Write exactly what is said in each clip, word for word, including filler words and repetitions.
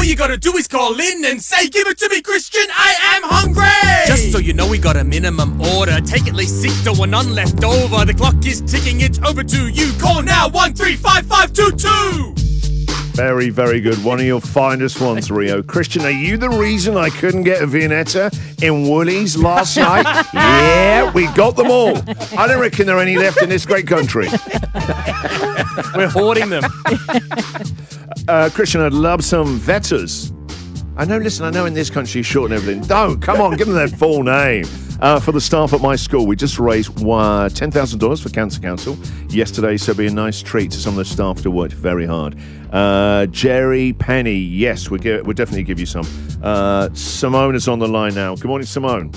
you gotta do is call in and say, give it to me, Christian, I am hungry! Just so you know, we got a minimum order. Take at least six to one none left over. The clock is ticking, it's over to you. Call now, one three five five two two! Very, very good. One of your finest ones, Rio. Christian, are you the reason I couldn't get a Viennetta in Woolies last night? Yeah, we got them all. I don't reckon there are any left in this great country. We're hoarding them. Uh, Christian, I'd love some Vettas. I know, listen, I know in this country you shorten everything. Don't, come on, give them their full name. Uh, for the staff at my school, we just raised uh, ten thousand dollars for Cancer Council yesterday, so it'll be a nice treat to some of the staff to work very hard. Uh, Jerry Penny, yes, we'll, give, we'll definitely give you some. Uh, Simone is on the line now. Good morning, Simone.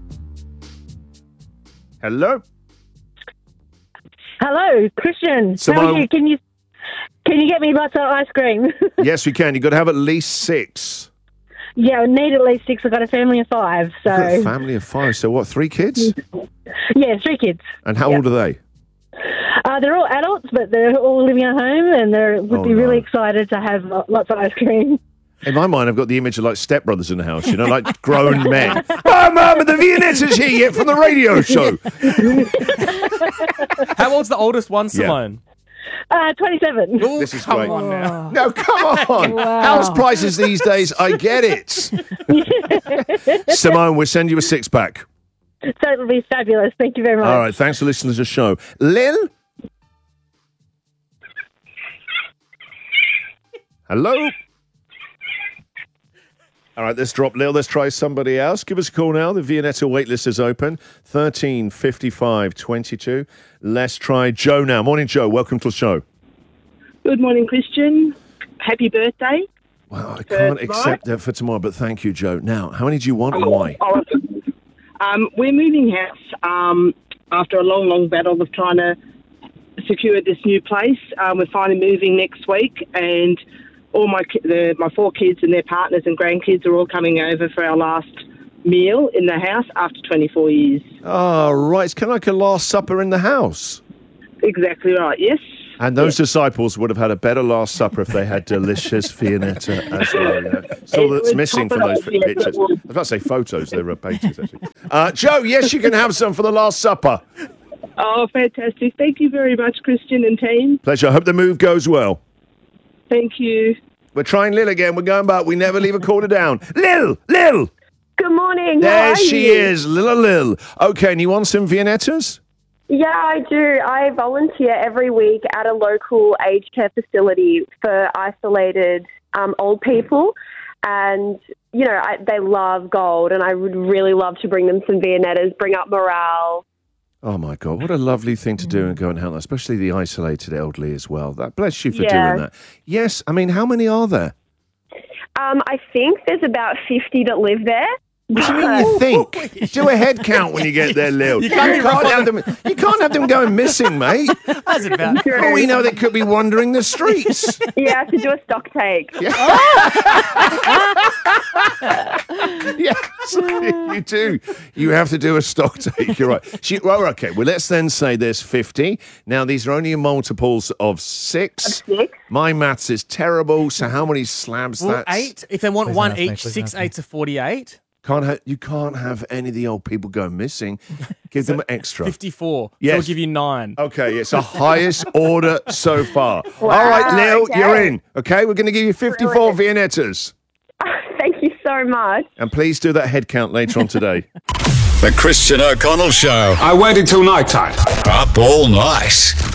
Hello? Hello, Christian. Simone. How are you? Can you can you get me lots of ice cream? Yes, we can. You've got to have at least six. Yeah, I need at least six. I've got a family of five. So You've got a family of five. So what, three kids? Yeah, three kids. And how yeah. old are they? Uh, they're all adults, but they're all living at home, and they would Oh, be really no. excited to have lots of ice cream. In my mind, I've got the image of like stepbrothers in the house, you know, like grown men. Oh, Mum, the Viennetta's here yet from the radio show. How old's the oldest one, Simone? Uh, twenty-seven. Ooh, This is come great. on now. No, come on. Wow. House prices these days, I get it. Simone, we'll send you a six pack. That would be fabulous. Thank you very much. All right, thanks for listening to the show. Lil? Hello? All right, let's drop Lil. Let's try somebody else. Give us a call now. The Viennetta waitlist is open. thirteen fifty-five twenty-two. Let's try Joe now. Morning, Joe. Welcome to the show. Good morning, Christian. Happy birthday. Well, I can't tomorrow? accept that for tomorrow, but thank you, Joe. Now, how many do you want and why? Oh, um, we're moving house um, after a long, long battle of trying to secure this new place. Um, we're finally moving next week, and all my ki- the, my four kids and their partners and grandkids are all coming over for our last meal in the house after twenty-four years. Oh, right. It's kind of like a Last Supper in the house. Exactly right, yes. And those disciples would have had a better Last Supper if they had delicious Viennetta as well. You know? It's all It that's was missing from those top of the- pictures. I was about to say photos, they were paintings, actually. Uh, Joe, yes, you can have some for the Last Supper. Oh, fantastic. Thank you very much, Christian and team. Pleasure. I hope the move goes well. Thank you. We're trying Lil again. We're going back. We never leave a quarter down. Lil! Lil! Good morning. How There are she you? is, Lil Lil. Okay, and you want some Viennettas? Yeah, I do. I volunteer every week at a local aged care facility for isolated um, old people. And, you know, I, they love gold, and I would really love to bring them some Viennettas, bring up morale. Oh, my God. What a lovely thing to do and go and help, especially the isolated elderly as well. That bless you for Yeah. doing that. Yes, I mean, how many are there? Um, I think there's about fifty that live there. What do you mean you think? Do a head count when you get there, Lil. You can't be right. have them, you can't have them going missing, mate. That's about For we know they could be wandering the streets. Yeah, I have to do a stock take. Yes, you do. You have to do a stock take. You're right. She, well, okay, well, let's then say there's fifty. Now, these are only multiples of six. Six. My maths is terrible, so how many slabs well, that's... eight. If they want Please one help me, each, please six help me. eights are forty-eight. Can't ha- you can't have any of the old people go missing. Give them extra. fifty-four. Yes. So I'll give you nine. Okay, it's the highest order so far. Wow, All right, Lil, okay. you're in. Okay, we're going to give you fifty-four Viennettas. Thank you so much. And please do that head count later on today. The Christian O'Connell Show. I waited till night time. Up all night.